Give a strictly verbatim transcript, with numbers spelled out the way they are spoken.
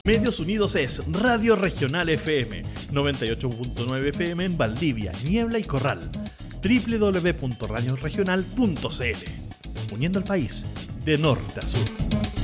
Medios Unidos es Radio Regional F M, noventa y ocho punto nueve F M en Valdivia, Niebla y Corral. doble u doble u doble u punto radio regional punto c l. Uniendo al país de norte a sur.